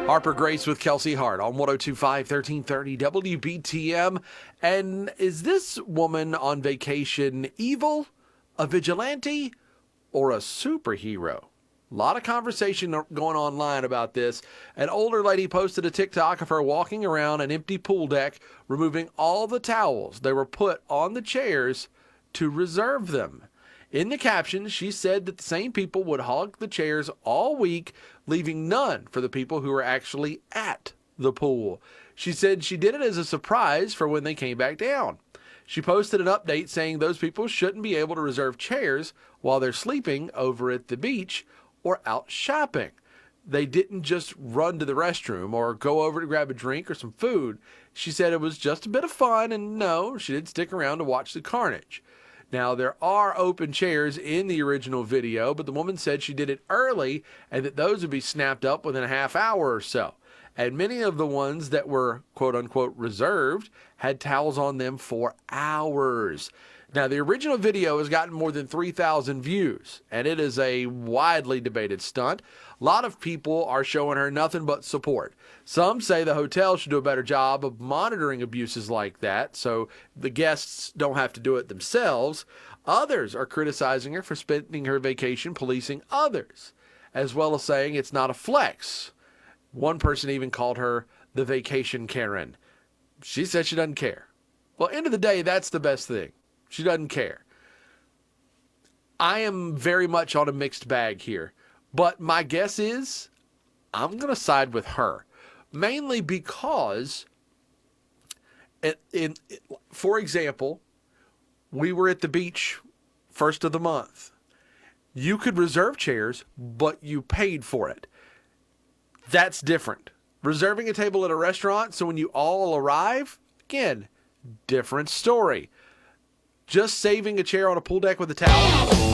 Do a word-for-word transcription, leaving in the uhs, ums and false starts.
Harper Grace with Kelsey Hart on one oh two point five, thirteen thirty W B T M. And is this woman on vacation evil, a vigilante, or a superhero? A lot of conversation going online about this. An older lady posted a TikTok of her walking around an empty pool deck, removing all the towels that were put on the chairs to reserve them. In the caption, she said that the same people would hog the chairs all week, leaving none for the people who were actually at the pool. She said she did it as a surprise for when they came back down. She posted an update saying those people shouldn't be able to reserve chairs while they're sleeping over at the beach or out shopping. They didn't just run to the restroom or go over to grab a drink or some food. She said it was just a bit of fun, and no, she didn't stick around to watch the carnage. Now, there are open chairs in the original video, but the woman said she did it early and that those would be snapped up within a half hour or so. And many of the ones that were quote-unquote reserved had towels on them for hours. Now, the original video has gotten more than three thousand views, and it is a widely debated stunt. A lot of people are showing her nothing but support. Some say the hotel should do a better job of monitoring abuses like that so the guests don't have to do it themselves. Others are criticizing her for spending her vacation policing others, as well as saying it's not a flex. One person even called her the vacation Karen. She said she doesn't care. Well, end of the day, that's the best thing. She doesn't care. I am very much on a mixed bag here, but my guess is I'm going to side with her, mainly because, in, in, for example, we were at the beach first of the month. You could reserve chairs, but you paid for it. That's different. Reserving a table at a restaurant, so when you all arrive, again, different story. Just saving a chair on a pool deck with a towel